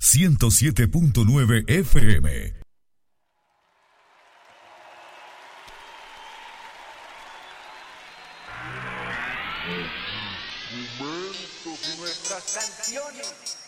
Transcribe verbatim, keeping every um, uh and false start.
ciento siete punto nueve F M. Nuestras canciones.